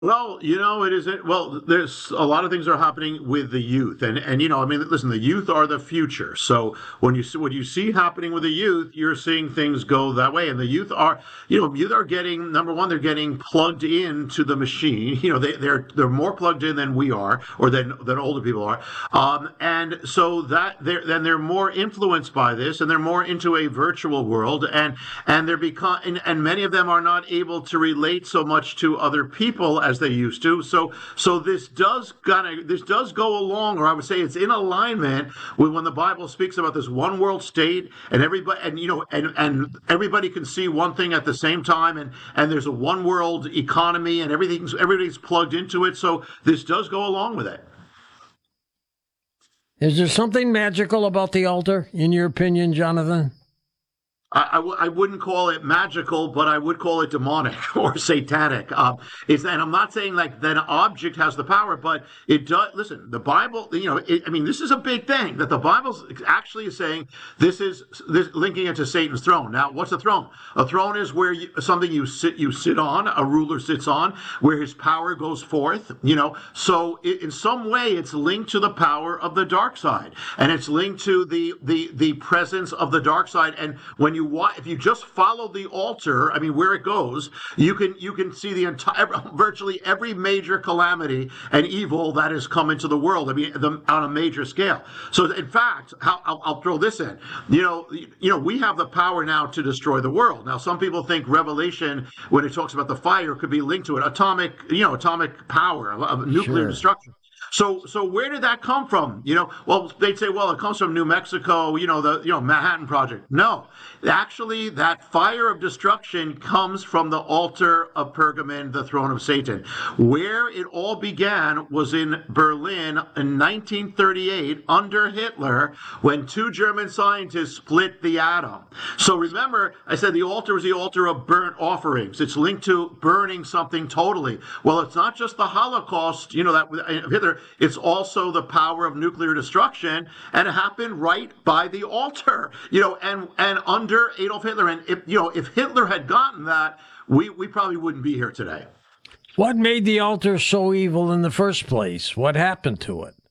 Well, it isn't. Well, there's a lot of things are happening with the youth, and I mean, listen, the youth are the future. So what you see happening with the youth, you're seeing things go that way, and the youth are, youth are getting number one, they're getting plugged into the machine. They're more plugged in than we are, or than older people are, and so that they're more influenced by this, and they're more into a virtual world, and they're become, and many of them are not able to relate so much to other people as they used to. So this does go along, or I would say it's in alignment with when the Bible speaks about this one world state, and everybody, and everybody can see one thing at the same time, and there's a one world economy, and everybody's plugged into it. So this does go along with it. Is there something magical about the altar, in your opinion, Jonathan? I wouldn't call it magical, but I would call it demonic or satanic. And I'm not saying like that an object has the power, but it does. Listen, the Bible, I mean, this is a big thing that the Bible actually is saying this linking it to Satan's throne. Now, what's a throne? A throne is where something you sit on, a ruler sits on, where his power goes forth. So in some way, it's linked to the power of the dark side, and it's linked to the presence of the dark side. And when if you just follow the altar, I mean, where it goes, you can see the entire, virtually every major calamity and evil that has come into the world. I mean, on a major scale. So, in fact, I'll throw this in. We have the power now to destroy the world. Now, some people think Revelation, when it talks about the fire, could be linked to it. Atomic power, of nuclear destruction. So where did that come from? Well, they'd say, well, it comes from New Mexico, the Manhattan Project. No, actually, that fire of destruction comes from the altar of Pergamon, the throne of Satan. Where it all began was in Berlin in 1938 under Hitler, when two German scientists split the atom. So remember, I said the altar is the altar of burnt offerings. It's linked to burning something totally. Well, it's not just the Holocaust, that Hitler. It's also the power of nuclear destruction, and it happened right by the altar, and under Adolf Hitler. And if Hitler had gotten that, we probably wouldn't be here today. What made the altar so evil in the first place? What happened to it?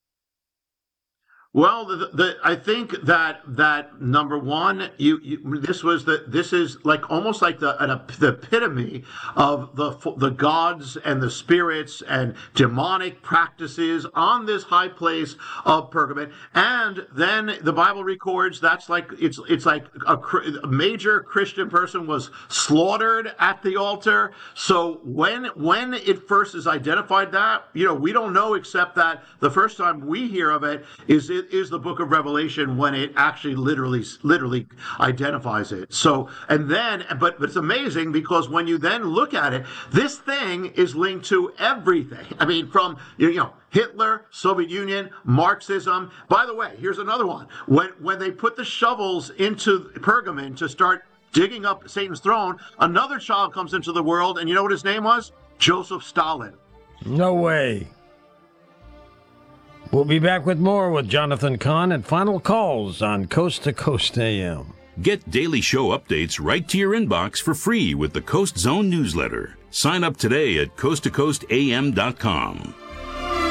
Well, I think that number one, this is like almost like the epitome of the gods and the spirits and demonic practices on this high place of Pergamon. And then the Bible records it's like a major Christian person was slaughtered at the altar. So when it first is identified that, we don't know, except that the first time we hear of it is the book of Revelation, when it actually literally identifies it. So, but it's amazing, because when you then look at it, this thing is linked to everything. I mean, from, Hitler, Soviet Union, Marxism. By the way, here's another one. When they put the shovels into Pergamon to start digging up Satan's throne, another child comes into the world, and you know what his name was? Joseph Stalin. No way. We'll be back with more with Jonathan Cahn and Final Calls on Coast to Coast AM. Get daily show updates right to your inbox for free with the Coast Zone newsletter. Sign up today at coasttocoastam.com.